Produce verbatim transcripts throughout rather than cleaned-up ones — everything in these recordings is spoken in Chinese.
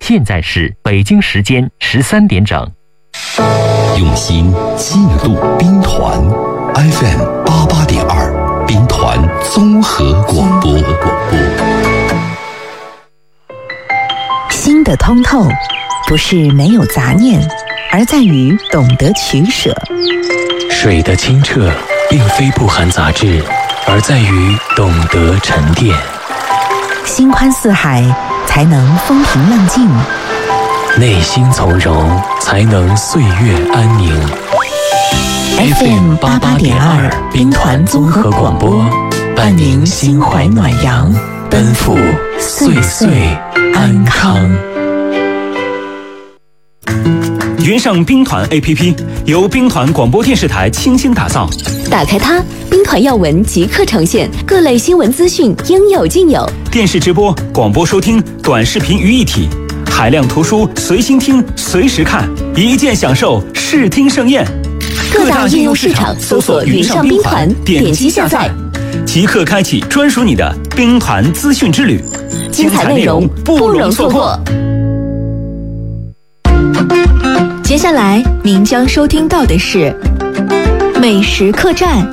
现在是北京时间十三点整。 用心记录兵团 F M 八八点二，兵团综合广播。 心的通透，不是没有杂念，而在于懂得取舍。 水的清澈，并非不含杂质，而在于懂得沉淀。 心宽似海，才能风平浪静； 内心从容，才能岁月安宁。 F M 八八点二，兵团综合广播，伴您心怀暖阳，奔赴岁岁安康。 云上兵团 A P P 由兵团广播电视台倾心打造， 打开它，兵团要闻即刻呈现，各类新闻资讯应有尽有。 电视直播、广播收听、短视频于一体，海量图书随心听、随时看，一键享受视听盛宴。 各大应用市场搜索云上兵团，点击下载， 即刻开启专属你的兵团资讯之旅， 精彩内容不容错过。接下来您将收听到的是美食客栈。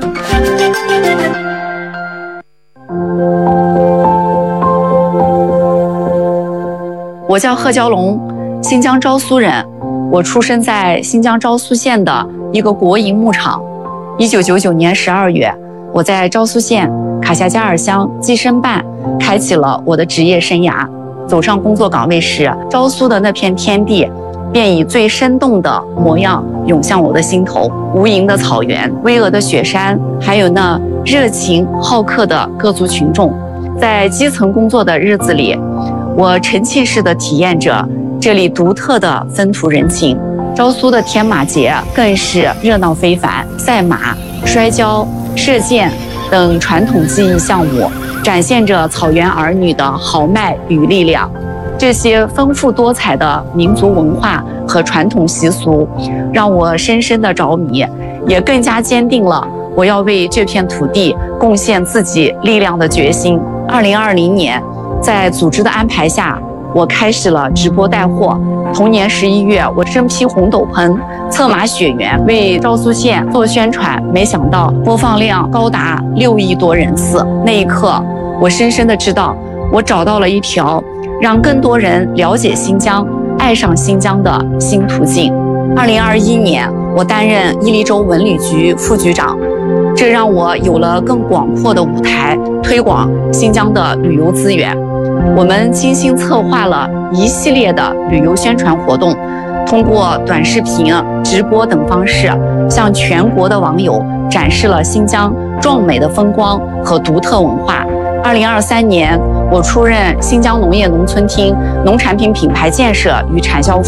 我叫贺娇龙，新疆昭苏人。我出生在新疆昭苏县的一个国营牧场。一九九九年十二月，我在昭苏县卡夏加尔乡计生办开启了我的职业生涯。走上工作岗位时，昭苏的那片天地便以最生动的模样涌向我的心头。无垠的草原，巍峨的雪山，还有那热情好客的各族群众。在基层工作的日子里，我沉浸式地体验着这里独特的风土人情。昭苏的天马节更是热闹非凡，赛马、摔跤、射箭等传统技艺项目，展现着草原儿女的豪迈与力量。这些丰富多彩的民族文化和传统习俗，让我深深的着迷，也更加坚定了我要为这片土地贡献自己力量的决心。二零二零年，在组织的安排下，我开始了直播带货。同年十一月，我身披红斗篷，策马雪原，为昭苏县做宣传。没想到播放量高达六亿多人次。那一刻，我深深的知道，我找到了一条让更多人了解新疆、爱上新疆的新途径。二零二一年，我担任伊犁州文旅局副局长，这让我有了更广阔的舞台，推广新疆的旅游资源。我们精心策划了一系列的旅游宣传活动，通过短视频、直播等方式，向全国的网友展示了新疆壮美的风光和独特文化。二零二三年，我出任新疆农业农村厅农产品品牌建设与产销